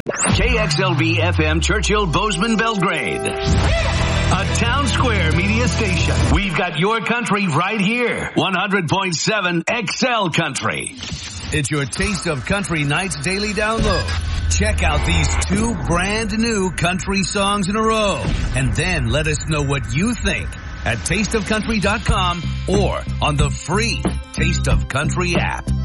KXLV FM Churchill Bozeman Belgrade. A Town Square media station. We've got your country right here. 100.7 XL Country. It's your Taste of Country Night's daily download. Check out these 2 brand new country songs in a row. And then let us know what you think at tasteofcountry.com or on the free Taste of Country app.